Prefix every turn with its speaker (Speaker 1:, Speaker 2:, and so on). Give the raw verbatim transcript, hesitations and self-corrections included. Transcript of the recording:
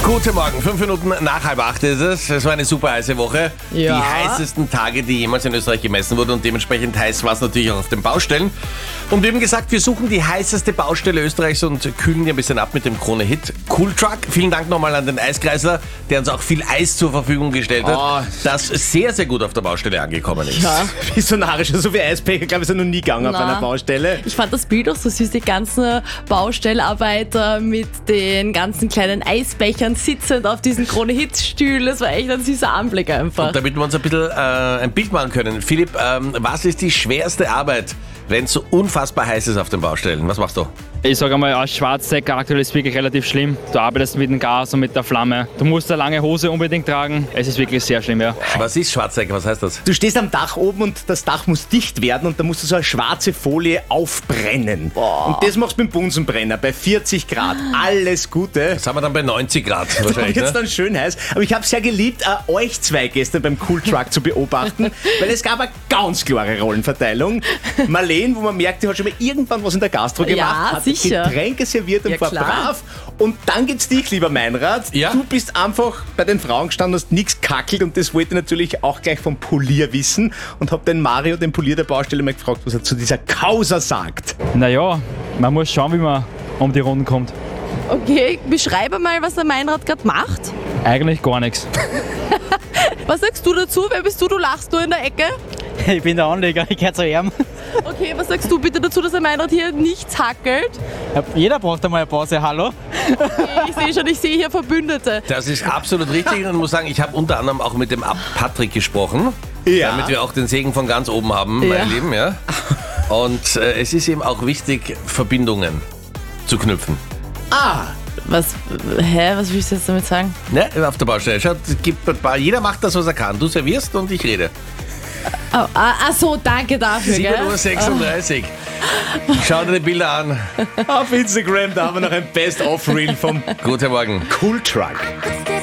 Speaker 1: Guten Morgen, fünf Minuten nach halb acht ist es. Es war eine super heiße Woche.
Speaker 2: Ja.
Speaker 1: Die heißesten Tage, die jemals in Österreich gemessen wurden, und dementsprechend heiß war es natürlich auch auf den Baustellen. Und wir haben gesagt, wir suchen die heißeste Baustelle Österreichs und kühlen die ein bisschen ab mit dem Krone-Hit Cool Truck. Vielen Dank nochmal an den Eiskreisler, der uns auch viel Eis zur Verfügung gestellt hat,
Speaker 3: Oh.
Speaker 1: das sehr, sehr gut auf der Baustelle angekommen ist.
Speaker 2: Ja.
Speaker 3: Wie so narrisch, so wie Eisbecher, glaube ich, sind noch nie gegangen auf
Speaker 2: Na.
Speaker 3: einer Baustelle.
Speaker 2: Ich fand das Bild auch so süß, die ganzen Baustellarbeiter mit den ganzen kleinen Eisbechern sitzend auf diesen Krone-Hit-Stühlen. Das war echt ein süßer Anblick einfach.
Speaker 1: Damit wir uns ein bisschen äh, ein Bild machen können. Philipp, ähm, was ist die schwerste Arbeit, wenn es so unfassbar heiß ist auf den Baustellen? Was machst du?
Speaker 4: Ich sage einmal, als Schwarzdecker aktuell ist es wirklich relativ schlimm. Du arbeitest mit dem Gas und mit der Flamme. Du musst eine lange Hose unbedingt tragen. Es ist wirklich sehr schlimm, ja.
Speaker 1: Was ist Schwarzdecker? Was heißt das?
Speaker 3: Du stehst am Dach oben und das Dach muss dicht werden und da musst du so eine schwarze Folie aufbrennen. Und das machst du mit dem Bunsenbrenner bei vierzig Grad. Alles Gute.
Speaker 1: Jetzt haben wir dann bei neunzig Grad
Speaker 3: Da
Speaker 1: wahrscheinlich,
Speaker 3: wird's
Speaker 1: ne?
Speaker 3: dann schön heiß. Aber ich habe sehr geliebt, äh, euch zwei gestern beim Cool Truck zu beobachten, weil es gab eine ganz klare Rollenverteilung. Marlene, wo man merkt, die hat schon mal irgendwann was in der Gastro gemacht,
Speaker 2: Ja,
Speaker 3: hat
Speaker 2: sicher.
Speaker 3: Getränke serviert und
Speaker 2: Ja,
Speaker 3: war
Speaker 2: klar.
Speaker 3: brav. Und dann gibt's dich, lieber Meinrad.
Speaker 1: Ja?
Speaker 3: Du bist einfach bei den Frauen gestanden, hast nichts kackelt und das wollte ich natürlich auch gleich vom Polier wissen und hab den Mario, den Polier der Baustelle, mal gefragt, was er zu dieser Causa sagt.
Speaker 4: Naja, man muss schauen, wie man um die Runden kommt.
Speaker 2: Okay, beschreibe mal, was der Meinrad gerade macht.
Speaker 4: Eigentlich gar nichts.
Speaker 2: Was sagst du dazu? Wer bist du? Du lachst nur in der Ecke.
Speaker 5: Ich bin der Anleger, ich gehöre zu ihm.
Speaker 2: Okay, was sagst du bitte dazu, dass der Meinrad hier nichts hackelt?
Speaker 5: Ja, jeder braucht einmal eine Pause, hallo?
Speaker 2: Okay, ich sehe schon, ich sehe hier Verbündete.
Speaker 1: Das ist absolut richtig und muss sagen, ich habe unter anderem auch mit dem Abt Patrick gesprochen,
Speaker 3: Ja.
Speaker 1: damit wir auch den Segen von ganz oben haben,
Speaker 2: Ja.
Speaker 1: meine Lieben. Ja? Und äh, es ist eben auch wichtig, Verbindungen zu knüpfen.
Speaker 3: Ah,
Speaker 2: Was, hä, was willst du jetzt damit sagen?
Speaker 1: Ne? Auf der Baustelle. Schaut, es gibt ein paar, jeder macht das, was er kann. Du servierst und ich rede.
Speaker 2: Oh, ah, ach so, danke dafür,
Speaker 1: sieben
Speaker 2: gell?
Speaker 1: Uhr sechsunddreißig. Schau dir die Bilder an.
Speaker 3: auf Instagram, da haben wir noch ein Best-of-Reel vom
Speaker 1: Guten Morgen.
Speaker 3: Cool Truck.